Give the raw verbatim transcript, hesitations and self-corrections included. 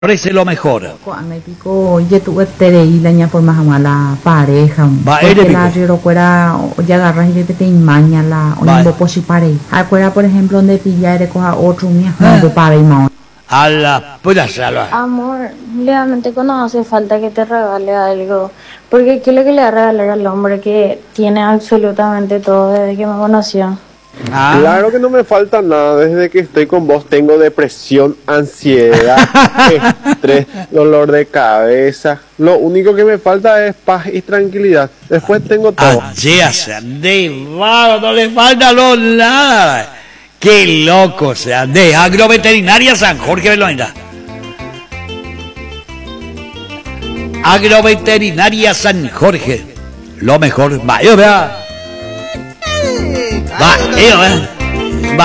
Parece lo mejor. Cuando pico ya tuve terei la ña por más a la pareja. Va, porque ere la pico. riro fuera ya agarras y te imaña la o Va. no posi parei. Acuera por ejemplo donde pilla de coja otro mía Ah. no parei más. A la puta salva. Amor, realmente no hace falta que te regale algo, porque ¿qué es lo que le va a regalar al hombre que tiene absolutamente todo desde que me conoció? Ah. Claro que no me falta nada. Desde que estoy con vos tengo depresión, ansiedad, estrés, dolor de cabeza. Lo único que me falta es paz y tranquilidad. Después tengo todo. Allí se ande, vago, no le falta lo nada. Qué loco se ande. Agroveterinaria San Jorge Beloinda. Agroveterinaria San Jorge. Lo mejor. Va, yo vea. Va, yo vea.